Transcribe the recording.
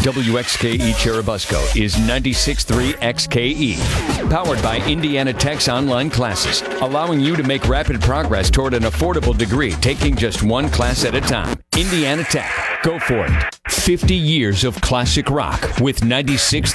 WXKE Cherubusco is 96.3 XKE. Powered by Indiana Tech's online classes, allowing you to make rapid progress toward an affordable degree, taking just one class at a time. Indiana Tech. Go for it. 50 years of classic rock with 96.